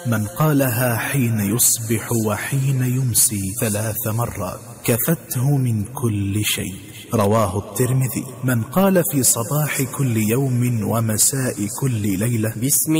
من قالها حين يصبح وحين يمسي 3 مرات كفته من كل شيء. رواه الترمذي. من قال في صباح كل يوم ومساء كل ليلة: بسم